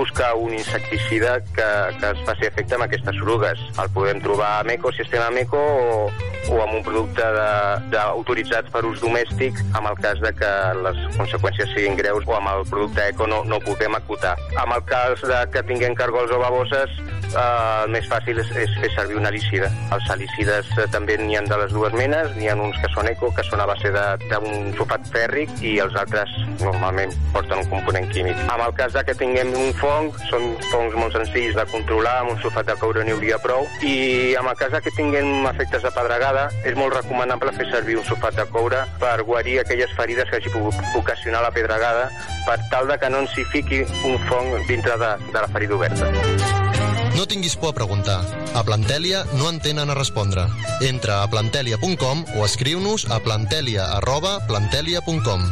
buscar un insecticida que es faci efecte amb aquestes orugues. El podem trobar amb eco, si estem amb eco, o amb un producte autoritzat per ús domèstic, en el cas de que les conseqüències siguin greus, o amb el producte eco no puguem acotar. En el cas de que tinguem cargols o baboses, el més fàcil és fer servir un herbicida. Els herbicides també n'hi ha de les dues menes, n'hi ha uns que són eco, que són a base d'un sulfat fèrric, i els altres normalment porten un component químic. En el cas de que tinguem un fong, són fongs molt senzills de controlar, amb un sulfat de coure n'hi hauria prou, i en el cas de que tinguem efectes de pedregada, és molt recomanable fer servir un sulfat de coure per guarir aquelles ferides que hagi pogut ocasionar la pedregada, per tal de que no ens hi fiqui un fong dintre de la ferida oberta. No tinguis por a preguntar. A Plantelia no en tenen a respondre. Entra a plantelia.com o escriu-nos a plantelia@plantelia.com.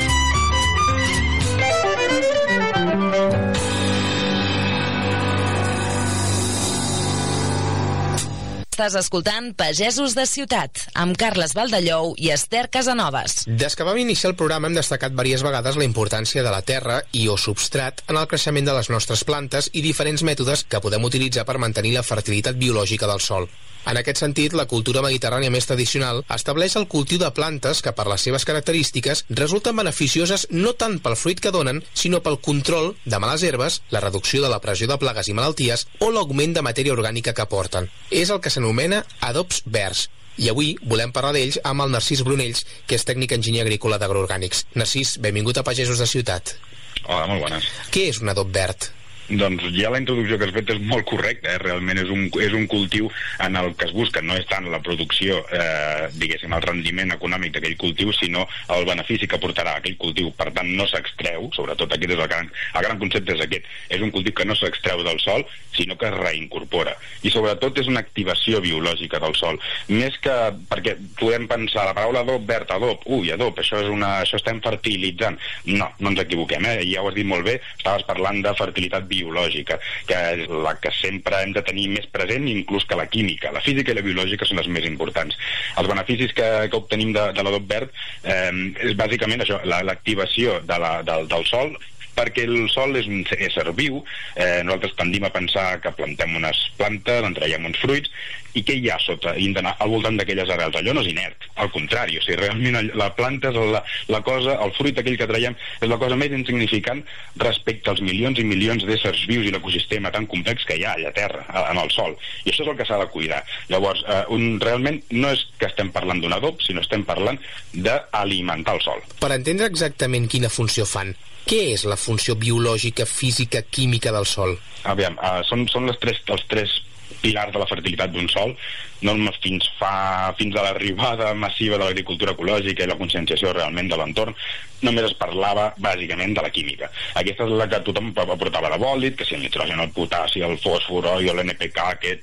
Estàs escoltant Pagesos de Ciutat, amb Carles Valdellou i Esther Casanovas. Des que vam iniciar el programa hem destacat diverses vegades la importància de la terra i o substrat en el creixement de les nostres plantes i diferents mètodes que podem utilitzar per mantenir la fertilitat biològica del sòl. En aquest sentit, la cultura mediterrània més tradicional estableix el cultiu de plantes que, per les seves característiques, resulten beneficioses no tant pel fruit que donen, sinó pel control de males herbes, la reducció de la pressió de plagues i malalties o l'augment de matèria orgànica que aporten. És el que s'anomena adobs verds. I avui volem parlar d'ells amb el Narcís Brunells, que és tècnic enginyer agrícola d'agroorgànics. Narcís, benvingut a Pagesos de Ciutat. Hola, molt bones. Què és un adob verd? Doncs ja la introducció que has fet és molt correcta, realment és un cultiu en el que es busca, no és tant la producció, diguéssim, el rendiment econòmic d'aquell cultiu, sinó el benefici que portarà aquell cultiu. Per tant, no s'extreu, sobretot aquest és el gran concepte és aquest, és un cultiu que no s'extreu del sòl, sinó que es reincorpora. I sobretot és una activació biològica del sòl. Més que, perquè podem pensar, la paraula adob verd, adob, adob, això estem fertilitzant. No ens equivoquem, ja ho has dit molt bé, estaves parlant de fertilitat biològica, que és la que sempre hem de tenir més present, inclús que la química. La física i la biològica són les més importants. Els beneficis que obtenim de l'adob verd és bàsicament això, l'activació del sòl, perquè el sòl és un ésser viu. Nosaltres tendim a pensar que plantem unes plantes, en traiem uns fruits, i què hi ha sota, i d'anar al voltant d'aquelles arrels? Allò no és inert, al contrari, o sigui, realment la planta és la cosa, el fruit aquell que traiem és la cosa més insignificant respecte als milions i milions d'éssers vius i l'ecosistema tan complex que hi ha allà a terra, en el sòl, i això és el que s'ha de cuidar. Llavors, realment no és que estem parlant d'un adob, sinó estem parlant d'alimentar el sòl. Per entendre exactament quina funció fan, què és la funció biològica, física, química del sòl? Aviam, són els tres pilars de la fertilitat d'un sòl, fins a l'arribada massiva de l'agricultura ecològica i la conscienciació realment de l'entorn, només es parlava bàsicament de la química. Aquesta és la que tothom aportava de bòlit, que si el nitrogen, el potassi, el fòsfor, l'NPK,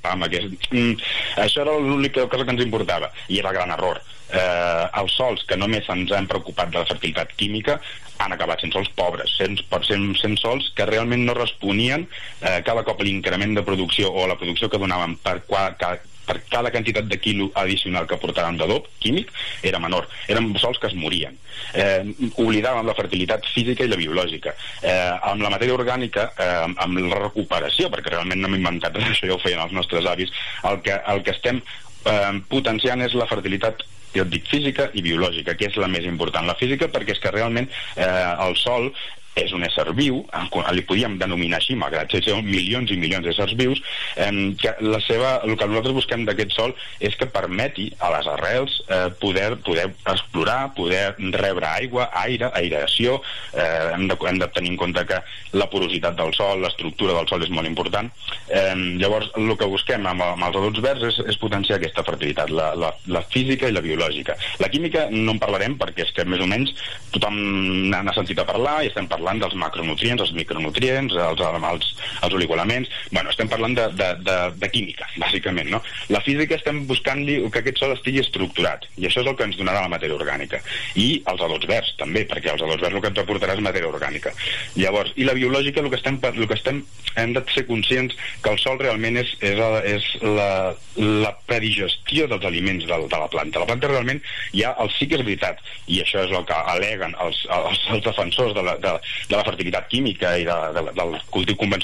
això era l'única cosa que ens importava, i era el gran error. Els sòls que només ens han preocupat de la fertilitat química han acabat sent sòls pobres, sent sòls que realment no responien cada cop l'increment de producció o la producció que donaven per cada quantitat de quilo addicional que portaven d'adob químic era menor, eren sòls que es morien. Oblidàvem la fertilitat física i la biològica. Amb la matèria orgànica, amb la recuperació, perquè realment no m'he inventat res, això ja ho feien els nostres avis, el que estem potenciant és la fertilitat, jo et dic, física i biològica, que és la més important. La física perquè és que realment el sòl és un ésser viu, li podíem denominar així, malgrat ser milions i milions d'éssers vius, que el que nosaltres busquem d'aquest sòl és que permeti a les arrels poder explorar, poder rebre aigua, aire, aireació. Hem de tenir en compte que la porositat del sòl, l'estructura del sòl és molt important. Llavors, el que busquem amb els adobs verds és potenciar aquesta fertilitat, la física i la biològica. La química no en parlarem perquè és que més o menys tothom n'ha sentit a parlar i estem parlant dels macronutrients, els micronutrients, els oligoelements. Bueno, estem parlant de química, bàsicament, no? La física estem buscant-li que aquest sòl estigui estructurat, i això és el que ens donarà la matèria orgànica. I els adobs verds, també, perquè els adobs verds el que ens aportarà és matèria orgànica. Llavors, i la biològica, hem de ser conscients que el sòl realment és la predigestió dels aliments de la planta. La planta realment sí que és veritat, i això és el que al·leguen els defensors de la fertilitat química i del cultiu convencional,